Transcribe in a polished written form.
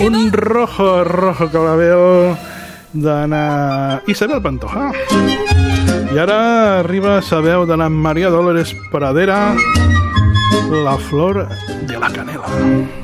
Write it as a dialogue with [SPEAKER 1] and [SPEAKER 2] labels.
[SPEAKER 1] Un rojo, rojo que la veu d'Anna Isabel Pantoja. I ara arriba la veu d'Anna Maria Dolores Pradera, La flor de la canela.